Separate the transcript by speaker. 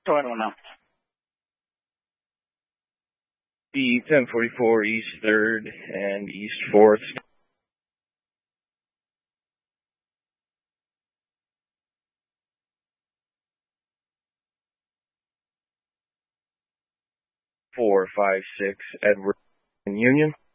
Speaker 1: So I don't know.
Speaker 2: B 1044 East 3rd and East 4th. 456 Edward and Union.